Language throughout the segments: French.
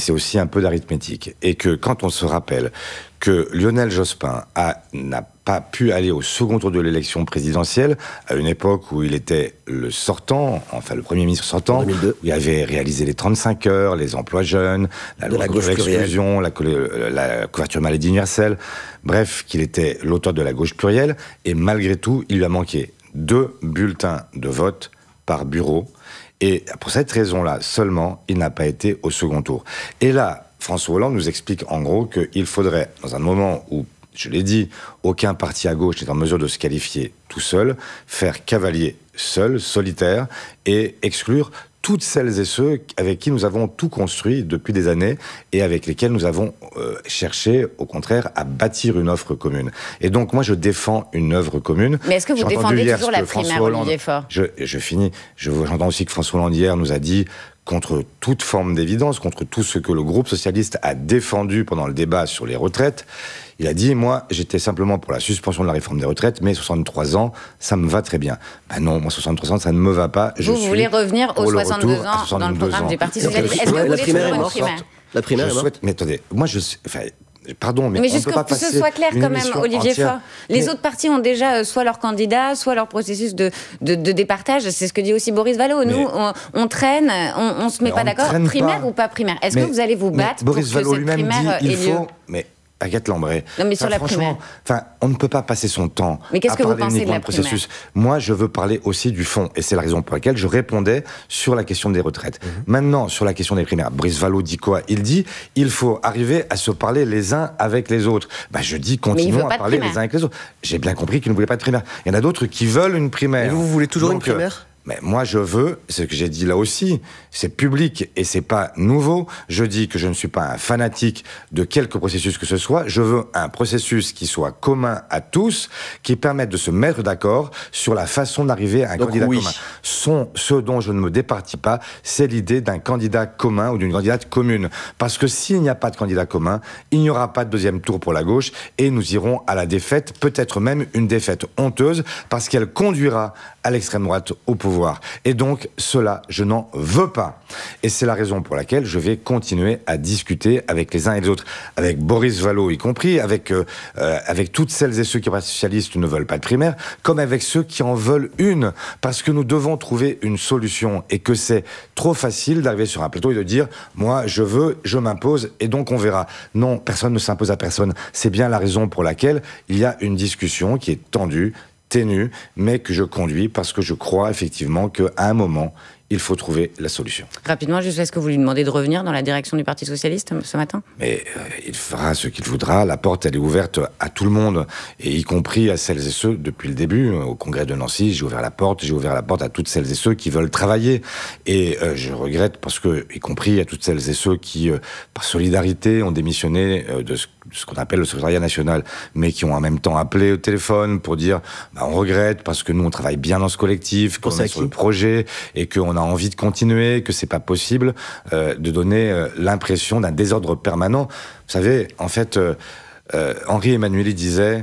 c'est aussi un peu d'arithmétique. Et que quand on se rappelle que Lionel Jospin n'a pas pu aller au second tour de l'élection présidentielle, à une époque où il était le Premier ministre sortant, où il avait réalisé les 35 heures, les emplois jeunes, la loi contre l'exclusion, la couverture maladie universelle, bref, qu'il était l'auteur de la gauche plurielle, et malgré tout, il lui a manqué 2 bulletins de vote par bureau, et pour cette raison-là seulement, il n'a pas été au second tour. Et là, François Hollande nous explique en gros qu'il faudrait, dans un moment où, je l'ai dit, aucun parti à gauche n'est en mesure de se qualifier tout seul, faire cavalier seul, solitaire, et exclure toutes celles et ceux avec qui nous avons tout construit depuis des années et avec lesquels nous avons cherché, au contraire, à bâtir une offre commune. Et donc, moi, je défends une œuvre commune. Mais est-ce que vous défendez toujours la primaire, Olivier Faure ? Je finis. J'entends aussi que François Hollande, hier, nous a dit, contre toute forme d'évidence, contre tout ce que le groupe socialiste a défendu pendant le débat sur les retraites, il a dit, moi, j'étais simplement pour la suspension de la réforme des retraites, mais 63 ans, ça me va très bien. Ben non, moi, 63 ans, ça ne me va pas. Vous voulez revenir aux 62 ans dans le programme du Parti socialiste. Est-ce que vous voulez toujours une primaire ? La primaire est morte. Mais attendez, moi, pardon, mais juste pour que ce soit clair quand même, Olivier Faure. Les autres partis ont déjà soit leur candidat, soit leur processus de départage. C'est ce que dit aussi Boris Vallaud. Nous, on traîne, on se met pas d'accord. Primaire ou pas primaire ? Est-ce que vous allez vous battre pour que cette primaire ait lieu ? Agathe Lambray. Non, mais sur la primaire. On ne peut pas passer son temps mais qu'est-ce à que parler vous pensez uniquement de la primaire ? Processus. Moi, je veux parler aussi du fond. Et c'est la raison pour laquelle je répondais sur la question des retraites. Maintenant, sur la question des primaires, Boris Vallaud dit quoi ? Il dit, il faut arriver à se parler les uns avec les autres. Je dis, continuons à parler les uns avec les autres. J'ai bien compris qu'il ne voulait pas de primaire. Il y en a d'autres qui veulent une primaire. Et vous voulez toujours une primaire ? Mais moi, je veux, c'est ce que j'ai dit là aussi, c'est public et c'est pas nouveau. Je dis que je ne suis pas un fanatique de quelque processus que ce soit. Je veux un processus qui soit commun à tous, qui permette de se mettre d'accord sur la façon d'arriver à un candidat commun. Ce dont je ne me départis pas, c'est l'idée d'un candidat commun ou d'une candidate commune. Parce que s'il n'y a pas de candidat commun, il n'y aura pas de deuxième tour pour la gauche et nous irons à la défaite, peut-être même une défaite honteuse, parce qu'elle conduira à l'extrême droite au pouvoir. Et donc, cela, je n'en veux pas. Et c'est la raison pour laquelle je vais continuer à discuter avec les uns et les autres, avec Boris Vallaud y compris, avec toutes celles et ceux qui, au Parti socialiste, ne veulent pas de primaire, comme avec ceux qui en veulent une, parce que nous devons trouver une solution, et que c'est trop facile d'arriver sur un plateau et de dire « moi, je veux, je m'impose, et donc on verra ». Non, personne ne s'impose à personne. C'est bien la raison pour laquelle il y a une discussion qui est tendue, ténue, mais que je conduis parce que je crois effectivement qu'à un moment, il faut trouver la solution. Rapidement, juste, est-ce que vous lui demandez de revenir dans la direction du Parti socialiste ce matin ? Mais il fera ce qu'il voudra. La porte, elle est ouverte à tout le monde, et y compris à celles et ceux, depuis le début, au congrès de Nancy, j'ai ouvert la porte à toutes celles et ceux qui veulent travailler. Et je regrette parce que, y compris à toutes celles et ceux qui, par solidarité, ont démissionné de ce qu'on appelle le secrétariat national, mais qui ont en même temps appelé au téléphone pour dire on regrette parce que nous, on travaille bien dans ce collectif, qu'on est sur le projet, et qu'on a envie de continuer, que c'est pas possible de donner l'impression d'un désordre permanent. Vous savez, en fait, Henri Emmanuelli disait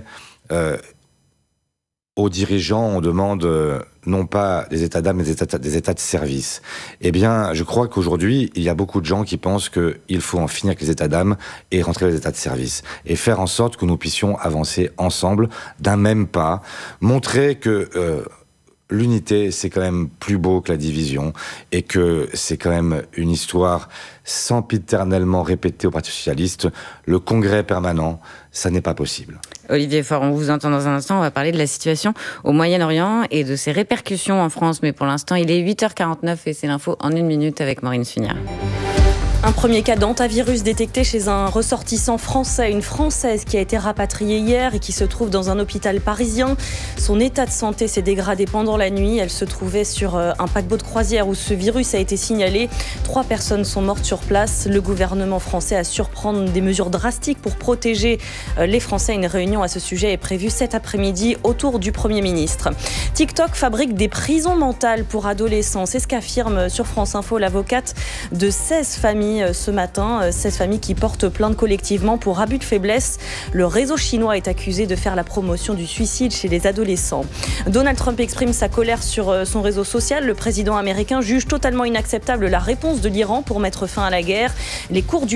aux dirigeants, on demande non pas des états d'âme, mais des états de service. Eh bien, je crois qu'aujourd'hui, il y a beaucoup de gens qui pensent qu'il faut en finir avec les états d'âme et rentrer dans les états de service. Et faire en sorte que nous puissions avancer ensemble d'un même pas, montrer que l'unité, c'est quand même plus beau que la division, et que c'est quand même une histoire sempiternellement répétée au Parti socialiste. Le congrès permanent, ça n'est pas possible. Olivier Faure, on vous entend dans un instant. On va parler de la situation au Moyen-Orient et de ses répercussions en France. Mais pour l'instant, il est 8h49 et c'est l'info en 1 minute avec Maureen Sugnard. Un premier cas d'hantavirus détecté chez un ressortissant français, une Française qui a été rapatriée hier et qui se trouve dans un hôpital parisien. Son état de santé s'est dégradé pendant la nuit. Elle se trouvait sur un paquebot de croisière où ce virus a été signalé. 3 personnes sont mortes sur place. Le gouvernement français a su prendre des mesures drastiques pour protéger les Français. Une réunion à ce sujet est prévue cet après-midi autour du Premier ministre. TikTok fabrique des prisons mentales pour adolescents. C'est ce qu'affirme sur France Info l'avocate de 16 familles ce matin, 16 familles qui portent plainte collectivement pour abus de faiblesse. Le réseau chinois est accusé de faire la promotion du suicide chez les adolescents. Donald Trump exprime sa colère sur son réseau social. Le président américain juge totalement inacceptable la réponse de l'Iran pour mettre fin à la guerre. Les cours du